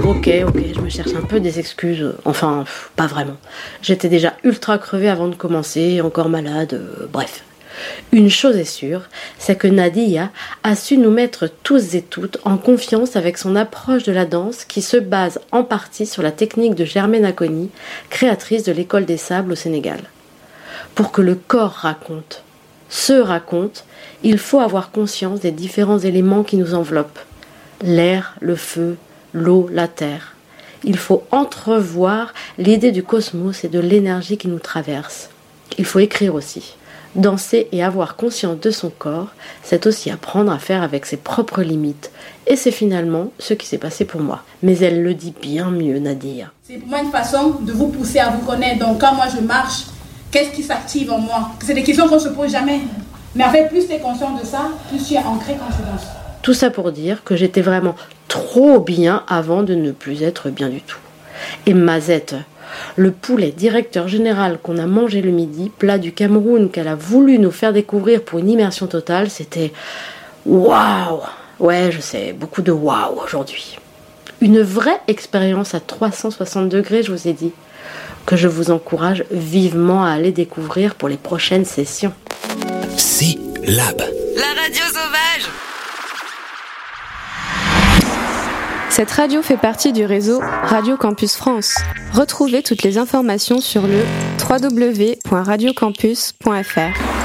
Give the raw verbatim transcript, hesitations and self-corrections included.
Ok, ok, je me cherche un peu des excuses. Enfin, pff, pas vraiment. J'étais déjà ultra crevée avant de commencer, encore malade, euh, bref. Une chose est sûre, c'est que Nadia a su nous mettre tous et toutes en confiance avec son approche de la danse qui se base en partie sur la technique de Germaine Acogny, créatrice de l'École des Sables au Sénégal. Pour que le corps raconte, se raconte, il faut avoir conscience des différents éléments qui nous enveloppent. L'air, le feu, l'eau, la terre. Il faut entrevoir l'idée du cosmos et de l'énergie qui nous traverse. Il faut écrire aussi. Danser et avoir conscience de son corps, c'est aussi apprendre à faire avec ses propres limites. Et c'est finalement ce qui s'est passé pour moi. Mais elle le dit bien mieux, Nadia. C'est pour moi une façon de vous pousser à vous connaître. Donc quand moi je marche, qu'est-ce qui s'active en moi? C'est des questions qu'on ne se pose jamais. Mais en fait, plus tu es conscient de ça, plus tu es ancré quand tu danses. Tout ça pour dire que j'étais vraiment trop bien avant de ne plus être bien du tout. Et Mazette, le poulet directeur général qu'on a mangé le midi, plat du Cameroun qu'elle a voulu nous faire découvrir pour une immersion totale, c'était waouh! Ouais, je sais, beaucoup de waouh aujourd'hui. Une vraie expérience à trois cent soixante degrés, je vous ai dit, que je vous encourage vivement à aller découvrir pour les prochaines sessions. C'est Lab. La radio sauvage. Cette radio fait partie du réseau Radio Campus France. Retrouvez toutes les informations sur le w w w point radio campus point f r.